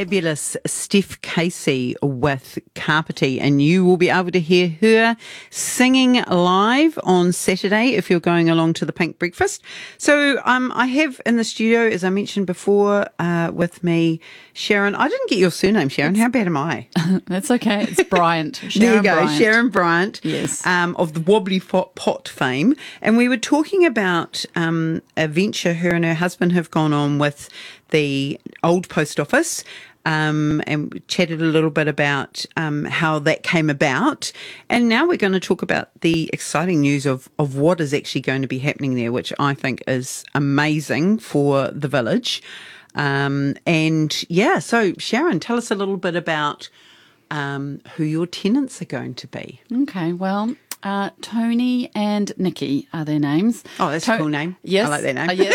fabulous Steph Casey with Carpety, and you will be able to hear her singing live on Saturday if you're going along to the Pink Breakfast. So I have in the studio, as I mentioned before, with me, Sharon. I didn't get your surname, Sharon. How bad am I? That's okay. It's Bryant. There you go, Bryant. Sharon Bryant. Yes. Of the Wobbly Pot fame. And we were talking about a venture her and her husband have gone on with the old post office, and we chatted a little bit about how that came about. And now we're going to talk about the exciting news of what is actually going to be happening there, which I think is amazing for the village. So Sharon, tell us a little bit about who your tenants are going to be. Okay, well, Tony and Nikki are their names. Oh, that's a cool name. Yes. I like that name. Yes.